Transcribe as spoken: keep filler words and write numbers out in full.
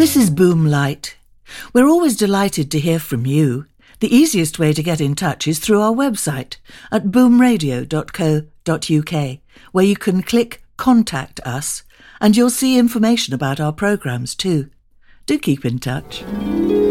This is Boomlight. We're always delighted to hear from you. The easiest way to get in touch is through our website at boom radio dot co dot uk, where you can click Contact Us, and you'll see information about our programmes too. Do keep in touch.